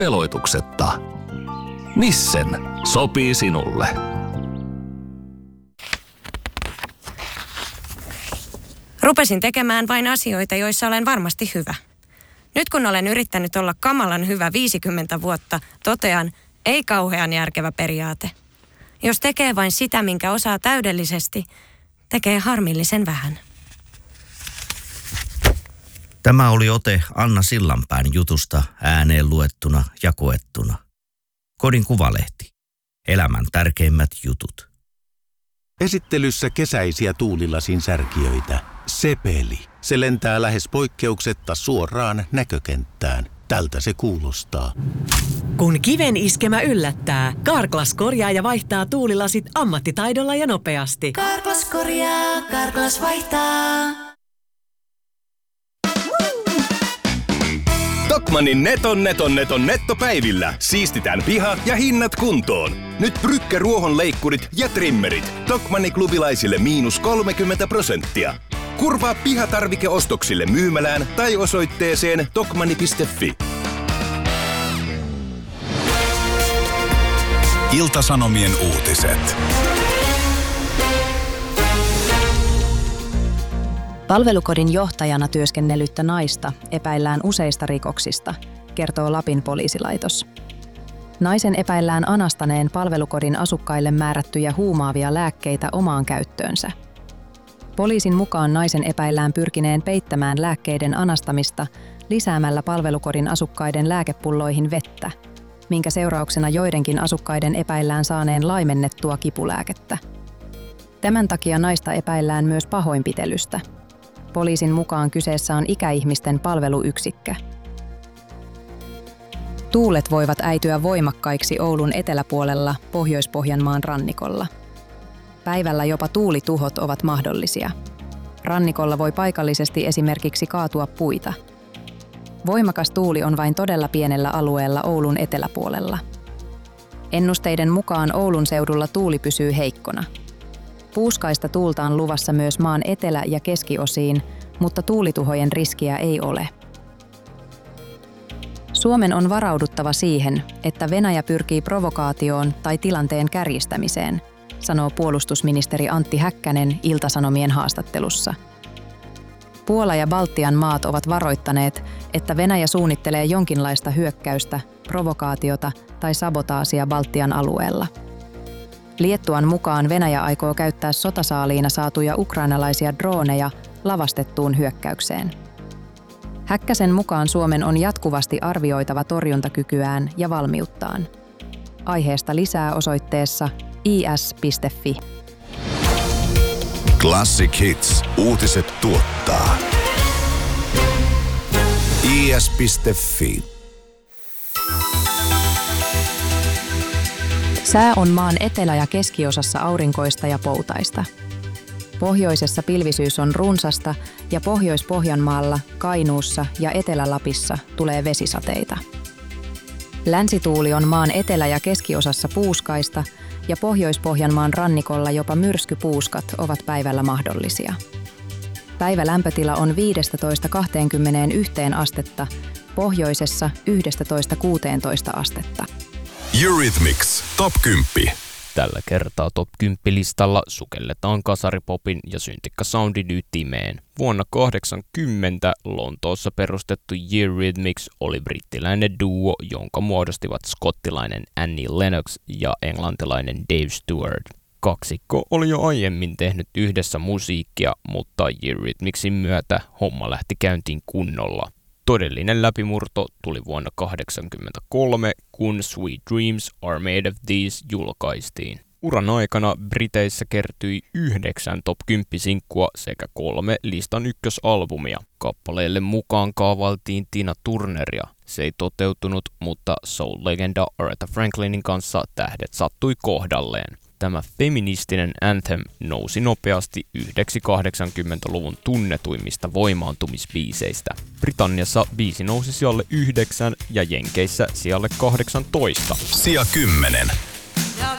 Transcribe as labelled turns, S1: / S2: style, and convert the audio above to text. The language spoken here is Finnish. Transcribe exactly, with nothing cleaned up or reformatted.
S1: peloituksetta. Nissen sopii sinulle.
S2: Rupesin tekemään vain asioita, joissa olen varmasti hyvä. Nyt kun olen yrittänyt olla kamalan hyvä viisikymmentä vuotta, totean, ei kauhean järkevä periaate. Jos tekee vain sitä, minkä osaa täydellisesti, tekee harmillisen vähän.
S3: Tämä oli ote Anna Sillanpään jutusta ääneen luettuna ja koettuna. Kodin Kuvalehti. Elämän tärkeimmät jutut.
S4: Esittelyssä kesäisiä tuulilasin särkijöitä. Sepeli. Se lentää lähes poikkeuksetta suoraan näkökenttään. Tältä se kuulostaa.
S5: Kun kiven iskemä yllättää, Carglass korjaa ja vaihtaa tuulilasit ammattitaidolla ja nopeasti.
S6: Carglass korjaa, Carglass vaihtaa.
S7: Tokmannin neton neton neton nettopäivillä siistitään piha ja hinnat kuntoon. Nyt Brücke ruohonleikkurit ja trimmerit. Tokmanni klubilaisille miinus kolmekymmentä prosenttia. Kurvaa pihatarvikeostoksille myymälään tai osoitteeseen tokmanni piste fi.
S8: Ilta-Sanomien uutiset.
S9: Palvelukodin johtajana työskennellyttä naista epäillään useista rikoksista, kertoo Lapin poliisilaitos. Naisen epäillään anastaneen palvelukodin asukkaille määrättyjä huumaavia lääkkeitä omaan käyttöönsä. Poliisin mukaan naisen epäillään pyrkineen peittämään lääkkeiden anastamista lisäämällä palvelukodin asukkaiden lääkepulloihin vettä, minkä seurauksena joidenkin asukkaiden epäillään saaneen laimennettua kipulääkettä. Tämän takia naista epäillään myös pahoinpitelystä. Poliisin mukaan kyseessä on ikäihmisten palveluyksikkö. Tuulet voivat äityä voimakkaiksi Oulun eteläpuolella Pohjois-Pohjanmaan rannikolla. Päivällä jopa tuulituhot ovat mahdollisia. Rannikolla voi paikallisesti esimerkiksi kaatua puita. Voimakas tuuli on vain todella pienellä alueella Oulun eteläpuolella. Ennusteiden mukaan Oulun seudulla tuuli pysyy heikkona. Puuskaista tuulta on luvassa myös maan etelä- ja keskiosiin, mutta tuulituhojen riskiä ei ole. Suomen on varauduttava siihen, että Venäjä pyrkii provokaatioon tai tilanteen kärjistämiseen, sanoo puolustusministeri Antti Häkkänen Ilta-Sanomien haastattelussa. Puola ja Baltian maat ovat varoittaneet, että Venäjä suunnittelee jonkinlaista hyökkäystä, provokaatiota tai sabotaasia Baltian alueella. Liettuan mukaan Venäjä aikoo käyttää sotasaaliina saatuja ukrainalaisia drooneja lavastettuun hyökkäykseen. Häkkäsen mukaan Suomen on jatkuvasti arvioitava torjuntakykyään ja valmiuttaan. Aiheesta lisää osoitteessa i s piste fi.
S8: Classic Hits. Uutiset tuottaa. i s piste fi.
S9: Sää on maan etelä- ja keskiosassa aurinkoista ja poutaista. Pohjoisessa pilvisyys on runsasta ja Pohjois-Pohjanmaalla, Kainuussa ja Etelä-Lapissa tulee vesisateita. Länsituuli on maan etelä- ja keskiosassa puuskaista ja Pohjois-Pohjanmaan rannikolla jopa myrskypuuskat ovat päivällä mahdollisia. Päivälämpötila on viisitoista kaksikymmentäyksi astetta, pohjoisessa yksitoista kuusitoista astetta.
S8: Eurythmics Top kymmenen.
S10: Tällä kertaa Top kymmenen listalla sukelletaan kasaripopin ja syntikkasoundin ytimeen. Vuonna kahdeksankymmentä Lontoossa perustettu Eurythmics oli brittiläinen duo, jonka muodostivat skottilainen Annie Lennox ja englantilainen Dave Stewart. Kaksikko oli jo aiemmin tehnyt yhdessä musiikkia, mutta Eurythmicsin myötä homma lähti käyntiin kunnolla. Todellinen läpimurto tuli vuonna kahdeksankymmentäkolme, kun Sweet Dreams Are Made of These julkaistiin. Uran aikana Briteissä kertyi yhdeksän top kymmenen sinkkua sekä kolme listan ykkösalbumia. Kappaleelle mukaan kaavailtiin Tina Turneria. Se ei toteutunut, mutta soul-legenda Aretha Franklinin kanssa tähdet sattui kohdalleen. Tämä feministinen anthem nousi nopeasti yhdeksi kahdeksankymmentäluvun tunnetuimmista voimaantumisbiiseistä. Britanniassa biisi nousi sijalle yhdeksän ja Jenkeissä sijalle kahdeksantoista.
S8: Sija kymmenen.